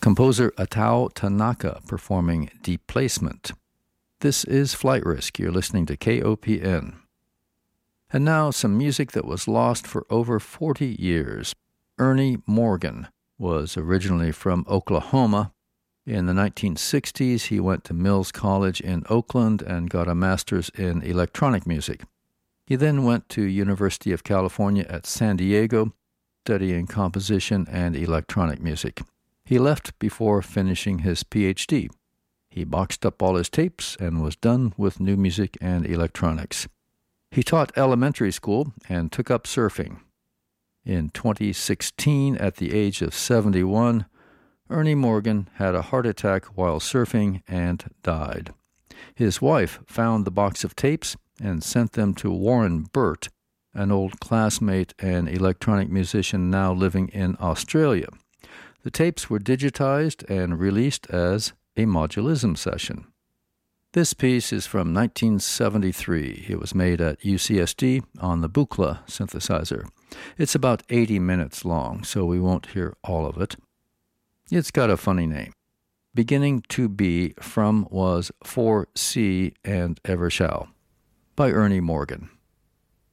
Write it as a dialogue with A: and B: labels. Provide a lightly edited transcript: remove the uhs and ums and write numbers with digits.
A: composer Atao Tanaka performing Deplacement. This is Flight Risk. You're listening to KOPN. And now some music that was lost for over 40 years. Ernie Morgan was originally from Oklahoma. In the 1960s, he went to Mills College in Oakland and got a master's in electronic music. He then went to University of California at San Diego, studying composition and electronic music. He left before finishing his Ph.D. He boxed up all his tapes and was done with new music and electronics. He taught elementary school and took up surfing. In 2016, at the age of 71, Ernie Morgan had a heart attack while surfing and died. His wife found the box of tapes and sent them to Warren Burt, an old classmate and electronic musician now living in Australia. The tapes were digitized and released as a modulism session. This piece is from 1973. It was made at UCSD on the Buchla synthesizer. It's about 80 minutes long, so we won't hear all of it. It's got a funny name. Beginning to Be from was For, See, and Ever Shall by Ernie Morgan.